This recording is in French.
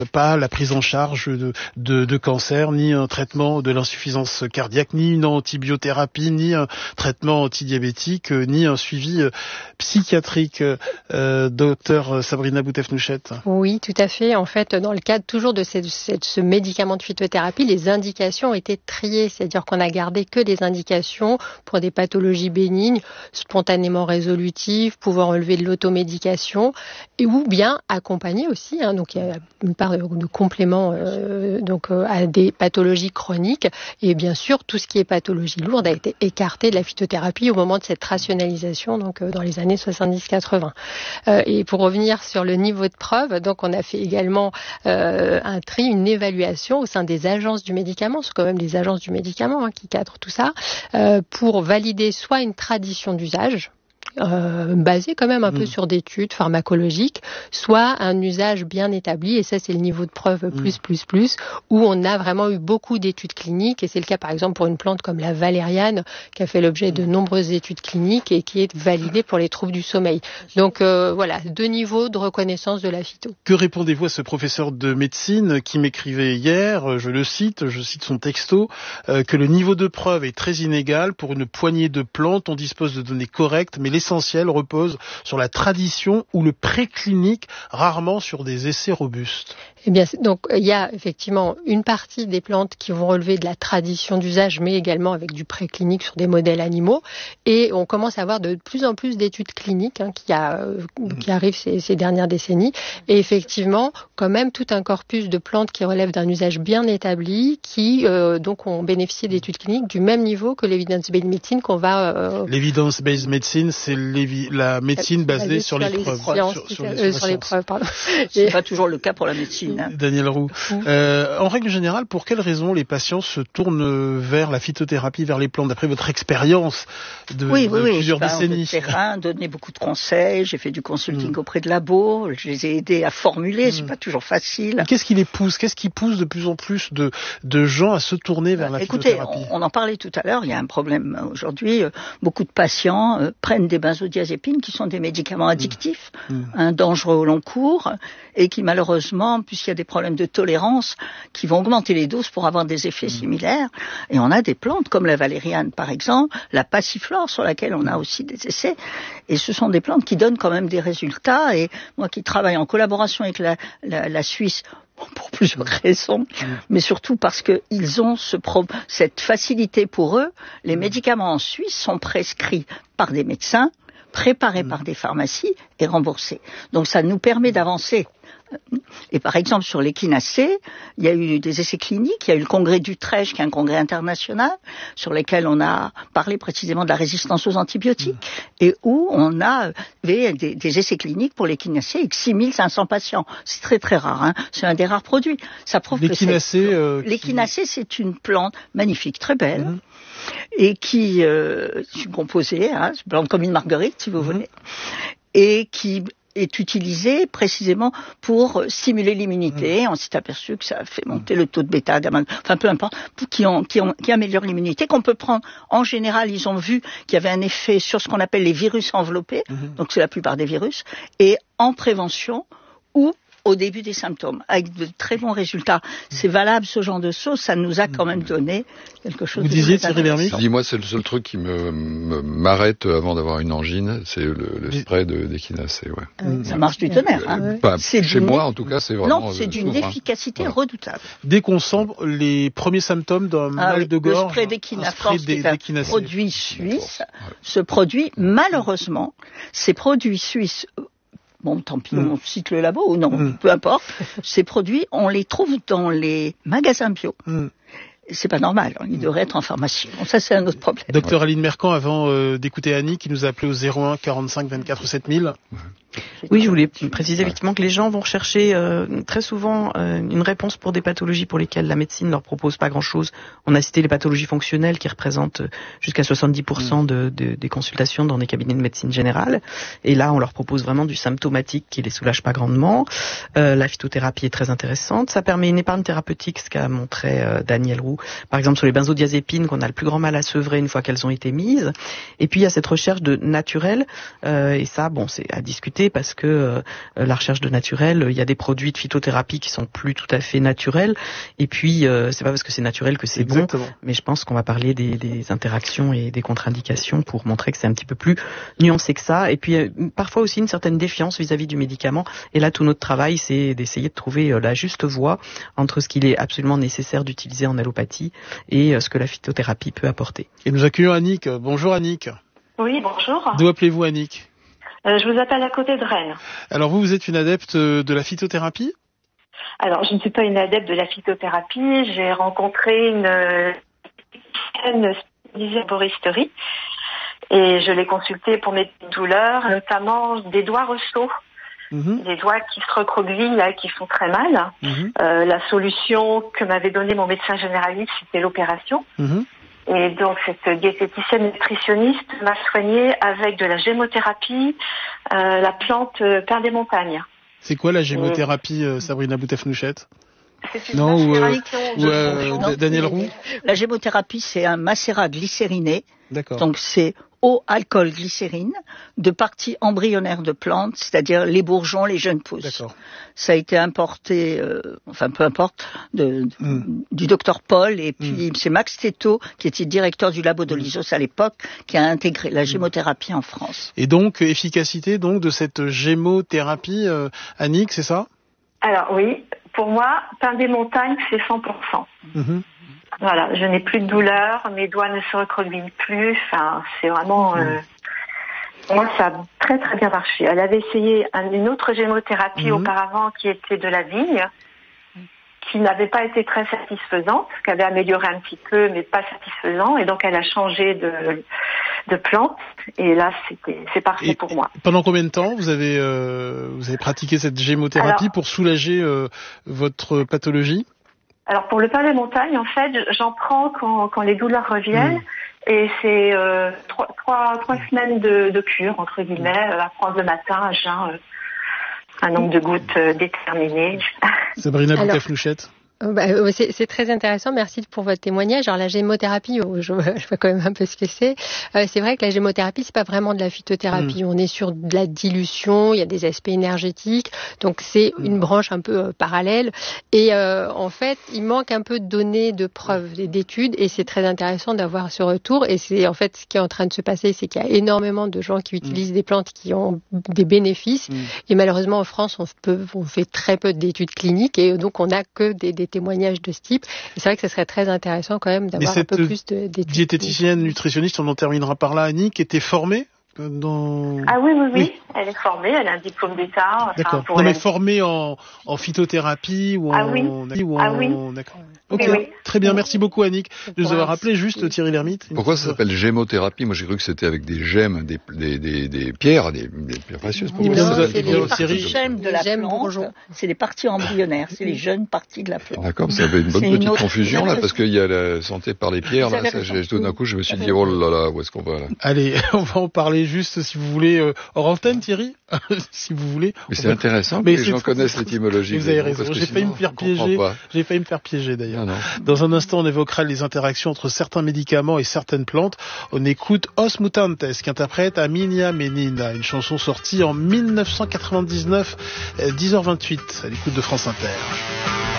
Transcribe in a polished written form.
Pas la prise en charge de cancer, ni un traitement de l'insuffisance cardiaque, ni une antibiothérapie, ni un traitement antidiabétique, ni un suivi psychiatrique. Docteur Sabrina Boutefnouchet. Oui, tout à fait. En fait, dans le cadre toujours de ce médicament de phytothérapie, les indications ont été triées, c'est-à-dire qu'on a gardé que des indications pour des pathologies bénignes, spontanément résolutives, pouvant relever de l'automédication, et ou bien accompagner aussi. Donc il y a une part de complément à des pathologies chroniques, et bien sûr tout ce qui est pathologie lourde a été écarté de la phytothérapie au moment de cette rationalisation, donc dans les années 70-80. Et pour revenir sur le niveau de preuve, donc on a fait également un tri, une évaluation au sein des agences du médicament, c'est quand même les agences du médicament qui cadrent tout ça, pour valider soit une tradition d'usage, basé quand même un peu sur d'études pharmacologiques, soit un usage bien établi, et ça c'est le niveau de preuve plus, où on a vraiment eu beaucoup d'études cliniques, et c'est le cas par exemple pour une plante comme la valériane, qui a fait l'objet de nombreuses études cliniques et qui est validée pour les troubles du sommeil. Donc voilà, 2 niveaux de reconnaissance de la phyto. Que répondez-vous à ce professeur de médecine qui m'écrivait hier, je cite son texto, que le niveau de preuve est très inégal pour une poignée de plantes, on dispose de données correctes, mais l'essentiel repose sur la tradition ou le préclinique, rarement sur des essais robustes. Eh bien, donc il y a effectivement une partie des plantes qui vont relever de la tradition d'usage, mais également avec du préclinique sur des modèles animaux. Et on commence à avoir de plus en plus d'études cliniques qui arrivent ces dernières décennies. Et effectivement, quand même tout un corpus de plantes qui relèvent d'un usage bien établi, qui donc ont bénéficié d'études cliniques du même niveau que l'evidence-based medicine qu'on va... L'evidence-based medicine, c'est la médecine basée sur les preuves. Sur les preuves, pardon. C'est pas toujours le cas pour la médecine. Daniel Roux. En règle générale, pour quelles raisons les patients se tournent vers la phytothérapie, vers les plantes, d'après votre expérience de plusieurs décennies? Terrain, donné beaucoup de conseils, j'ai fait du consulting auprès de labos, je les ai aidés à formuler, c'est pas toujours facile. Qu'est-ce qui les pousse? Qu'est-ce qui pousse de plus en plus de gens à se tourner vers la phytothérapie? Écoutez, on en parlait tout à l'heure, il y a un problème aujourd'hui, beaucoup de patients prennent des benzodiazépines qui sont des médicaments addictifs, dangereux au long cours, et qui malheureusement, puisqu'il y a des problèmes de tolérance, qui vont augmenter les doses pour avoir des effets similaires. Et on a des plantes comme la valériane par exemple, la passiflore sur laquelle on a aussi des essais. Et ce sont des plantes qui donnent quand même des résultats. Et moi qui travaille en collaboration avec la Suisse, pour plusieurs raisons, mais surtout parce qu'ils ont cette facilité pour eux. Les médicaments en Suisse sont prescrits par des médecins, préparés par des pharmacies et remboursés. Donc ça nous permet d'avancer. Et par exemple, sur l'échinacée, il y a eu des essais cliniques, il y a eu le congrès d'Utrecht, qui est un congrès international, sur lequel on a parlé précisément de la résistance aux antibiotiques, et où on avait des essais cliniques pour l'échinacée avec 6500 patients. C'est très très rare, c'est un des rares produits. Ça prouve l'échinacée, c'est une plante magnifique, très belle, et qui est composée, c'est une plante comme une marguerite, si vous voulez, et qui est utilisé précisément pour stimuler l'immunité. On s'est aperçu que ça a fait monter le taux de bêta, gamma, enfin peu importe, qui améliore l'immunité, qu'on peut prendre. En général, ils ont vu qu'il y avait un effet sur ce qu'on appelle les virus enveloppés, donc c'est la plupart des virus, et en prévention ou au début des symptômes, avec de très bons résultats. C'est valable, ce genre de choses, ça nous a quand même donné quelque chose. Vous disiez, Thierry Lhermitte ? Dis-moi, c'est le seul truc qui m'arrête avant d'avoir une angine, c'est le spray d'échinacée. Ça marche du tonnerre. Chez moi, en tout cas, c'est vraiment... Non, c'est d'une efficacité redoutable. Dès qu'on sent les premiers symptômes d'un mal de gorge... Le spray d'échinacée, c'est un produit suisse. Ce produit, malheureusement, ces produits suisses... Bon, tant pis, on cite le labo ou non, peu importe. Ces produits, on les trouve dans les magasins bio. C'est pas normal, ils devraient être en pharmacie. Bon, ça, c'est un autre problème. Docteur Aline Mercant, avant d'écouter Annie, qui nous a appelé au 01 45 24 7000. Oui, je voulais préciser effectivement que les gens vont chercher très souvent une réponse pour des pathologies pour lesquelles la médecine ne leur propose pas grand-chose. On a cité les pathologies fonctionnelles qui représentent jusqu'à 70% des consultations dans des cabinets de médecine générale. Et là, on leur propose vraiment du symptomatique qui les soulage pas grandement. La phytothérapie est très intéressante. Ça permet une épargne thérapeutique, ce qu'a montré Daniel Roux, par exemple sur les benzodiazépines qu'on a le plus grand mal à sevrer une fois qu'elles ont été mises. Et puis il y a cette recherche de naturel, et ça, bon, c'est à discuter parce que la recherche de naturel, il y a des produits de phytothérapie qui sont plus tout à fait naturels. Et puis c'est pas parce que c'est naturel que c'est bon. Mais je pense qu'on va parler des interactions et des contre-indications pour montrer que c'est un petit peu plus nuancé que ça. Et puis parfois aussi une certaine défiance vis-à-vis du médicament. Et là, tout notre travail, c'est d'essayer de trouver la juste voie entre ce qu'il est absolument nécessaire d'utiliser en allopathie et ce que la phytothérapie peut apporter. Et nous accueillons Annick. Bonjour Annick. Oui, bonjour. D'où appelez-vous Annick? Je vous appelle à côté de Rennes. Alors vous êtes une adepte de la phytothérapie? Alors, je ne suis pas une adepte de la phytothérapie. J'ai rencontré une spécialisée en herboristerie et je l'ai consultée pour mes douleurs, notamment des doigts ressauts. Des doigts qui se recroquevillent et qui font très mal. La solution que m'avait donnée mon médecin généraliste, c'était l'opération. Et donc, cette diététicienne nutritionniste m'a soignée avec de la gémothérapie, la plante pain des montagnes. C'est quoi la gémothérapie, Sabrina Boutefnouchette? Non, Daniel Roux? La gémothérapie, c'est un macérat glycériné. D'accord. Donc, c'est eau, alcool, glycérine, de parties embryonnaires de plantes, c'est-à-dire les bourgeons, les jeunes pousses. D'accord. Ça a été importé, peu importe, du docteur Paul, et puis c'est Max Tetto, qui était directeur du labo de l'ISOS à l'époque, qui a intégré la gémothérapie en France. Et donc, efficacité de cette gémothérapie, Annick, c'est ça? Alors oui, pour moi, pain des montagnes, c'est 100%. Voilà, je n'ai plus de douleur, mes doigts ne se recroquevillent plus, enfin, c'est vraiment... moi, ça a très très bien marché. Elle avait essayé une autre gémothérapie auparavant qui était de la vigne, qui n'avait pas été très satisfaisante, qui avait amélioré un petit peu, mais pas satisfaisant, et donc elle a changé de plante, et là, c'est parfait pour moi. Pendant combien de temps vous avez pratiqué cette gémothérapie pour soulager votre pathologie? Alors pour le pain des montagnes, en fait, j'en prends quand les douleurs reviennent, et c'est 3 semaines de cure, entre guillemets, à prendre le matin, à jeun, un nombre de gouttes déterminé. Sabrina Bouteflouchette. C'est très intéressant, merci pour votre témoignage. Alors la gémothérapie, je vois quand même un peu ce que c'est. C'est vrai que la gémothérapie, c'est pas vraiment de la phytothérapie. On est sur de la dilution, il y a des aspects énergétiques, donc c'est une branche un peu parallèle. Et en fait, il manque un peu de données, de preuves, d'études, et c'est très intéressant d'avoir ce retour. Et c'est en fait ce qui est en train de se passer, c'est qu'il y a énormément de gens qui utilisent des plantes qui ont des bénéfices. Et malheureusement, en France, on fait très peu d'études cliniques, et donc on n'a que des témoignages de ce type. Et c'est vrai que ce serait très intéressant quand même d'avoir un peu plus d'études. Diététicienne, nutritionniste, on en terminera par là, Annick, était formée Ah oui, elle est formée, elle a un diplôme d'État. D'accord. Non, mais formée en phytothérapie ou D'accord. Ok, oui. Très bien, merci beaucoup Annick de nous avoir rappelé. Juste Thierry Lhermitte. Pourquoi ça s'appelle gémothérapie? Moi j'ai cru que c'était avec des gemmes, des pierres, des pierres précieuses. C'est les parties gemmes de la plante, c'est les parties embryonnaires, c'est les jeunes parties de la plante. D'accord, ça avait une bonne petite confusion là, parce qu'il y a la santé par les pierres, là, tout d'un coup je me suis dit, oh là là, où est-ce qu'on va là? Allez, on va en parler juste si vous voulez, hors antenne Thierry, si vous voulez. Mais c'est intéressant que les gens connaissent l'étymologie. Vous avez raison, j'ai failli me faire piéger d'ailleurs. Dans un instant, on évoquera les interactions entre certains médicaments et certaines plantes. On écoute Os Mutantes, qui interprète Aminia Menina, une chanson sortie en 1999, 10h28, à l'écoute de France Inter.